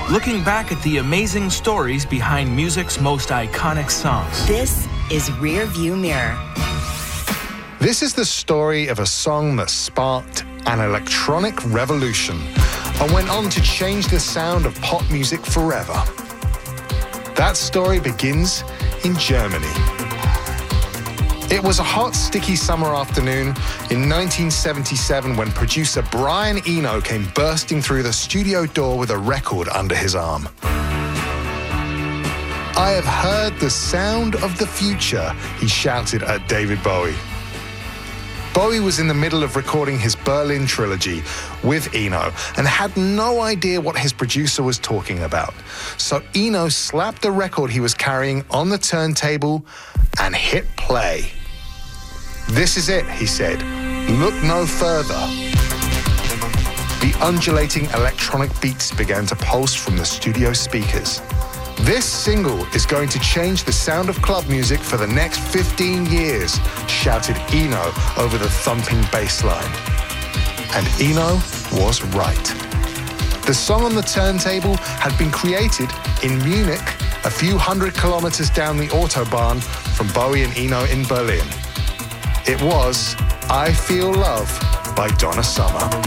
looking back at the amazing stories behind music's most iconic songs. This is Rear View Mirror. This is the story of a song that sparked an electronic revolution and went on to change the sound of pop music forever. That story begins in Germany. It was a hot, sticky summer afternoon in 1977 when producer Brian Eno came bursting through the studio door with a record under his arm. "I have heard the sound of the future," he shouted at David Bowie. Bowie was in the middle of recording his Berlin trilogy with Eno and had no idea what his producer was talking about. So Eno slapped the record he was carrying on the turntable and hit play. "This is it," he said. "Look no further." The undulating electronic beats began to pulse from the studio speakers. "This single is going to change the sound of club music for the next 15 years, shouted Eno over the thumping bass line. And Eno was right. The song on the turntable had been created in Munich, a few hundred kilometers down the Autobahn from Bowie and Eno in Berlin. It was I Feel Love by Donna Summer.